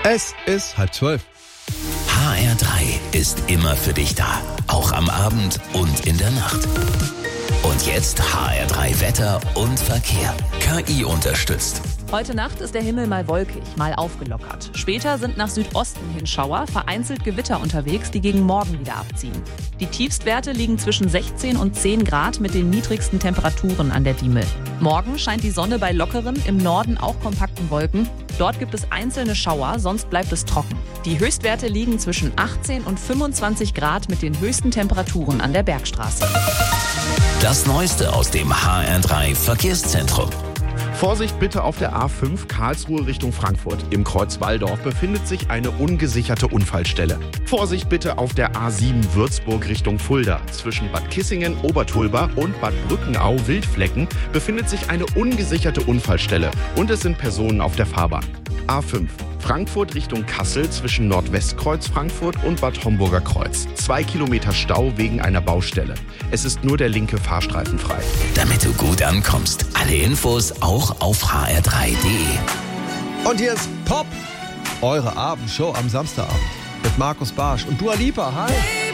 Es ist 11:30. HR3 ist immer für dich da. Auch am Abend und in der Nacht. Und jetzt HR3 Wetter und Verkehr. KI unterstützt. Heute Nacht ist der Himmel mal wolkig, mal aufgelockert. Später sind nach Südosten hin Schauer, vereinzelt Gewitter unterwegs, die gegen Morgen wieder abziehen. Die Tiefstwerte liegen zwischen 16 und 10 Grad mit den niedrigsten Temperaturen an der Diemel. Morgen scheint die Sonne bei lockeren, im Norden auch kompakten Wolken. Dort gibt es einzelne Schauer, sonst bleibt es trocken. Die Höchstwerte liegen zwischen 18 und 25 Grad mit den höchsten Temperaturen an der Bergstraße. Das Neueste aus dem HR3 Verkehrszentrum. Vorsicht bitte auf der A5 Karlsruhe Richtung Frankfurt. Im Kreuz Walldorf befindet sich eine ungesicherte Unfallstelle. Vorsicht bitte auf der A7 Würzburg Richtung Fulda. Zwischen Bad Kissingen, Obertulba und Bad Brückenau Wildflecken befindet sich eine ungesicherte Unfallstelle und es sind Personen auf der Fahrbahn. A5 Frankfurt Richtung Kassel zwischen Nordwestkreuz Frankfurt und Bad Homburger Kreuz. 2 Kilometer Stau wegen einer Baustelle. Es ist nur der linke Fahrstreifen frei. Damit du gut ankommst. Alle Infos auch auf hr3.de. Und hier ist Pop, eure Abendshow am Samstagabend mit Markus Barsch und Dua Lipa. Hi!